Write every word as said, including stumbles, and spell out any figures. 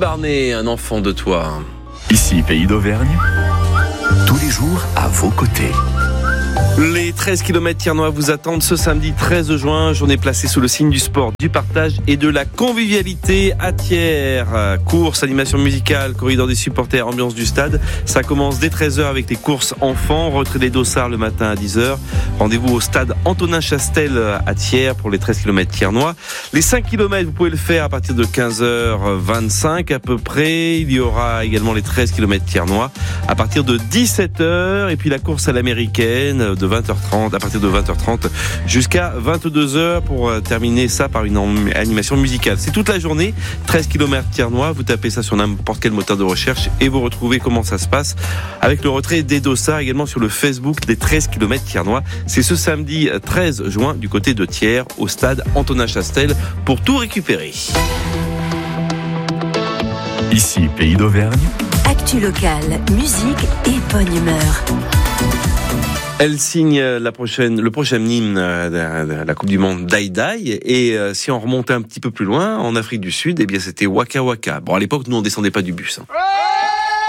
Barnet, un enfant de toi. Ici, Pays d'Auvergne, tous les jours à vos côtés. Les treize kilomètres Tiernois vous attendent ce samedi treize juin, journée placée sous le signe du sport, du partage et de la convivialité à Thiers. Course, animation musicale, corridor des supporters, ambiance du stade. Ça commence dès treize heures avec les courses enfants, retrait des dossards le matin à dix heures. Rendez-vous au stade Antonin Chastel à Thiers pour les treize kilomètres Tiernois. Les cinq kilomètres, vous pouvez le faire à partir de quinze heures vingt-cinq à peu près. Il y aura également les treize kilomètres Tiernois à partir de dix-sept heures. Et puis la course à l'américaine de vingt heures trente, à partir de vingt heures trente jusqu'à vingt-deux heures pour terminer ça par une animation musicale. C'est toute la journée, treize kilomètres Tiernois, vous tapez ça sur n'importe quel moteur de recherche et vous retrouvez comment ça se passe avec le retrait des dossards également sur le Facebook des treize kilomètres Tiernois. C'est ce samedi treize juin du côté de Thiers au stade Antonin Chastel pour tout récupérer. Ici, Pays d'Auvergne. Actu locale, musique et bonne humeur. Elle signe la prochaine, le prochain hymne de la Coupe du Monde Dai Dai. Et si on remontait un petit peu plus loin, en Afrique du Sud, eh bien c'était Waka Waka. Bon, à l'époque, nous on descendait pas du bus. Hein.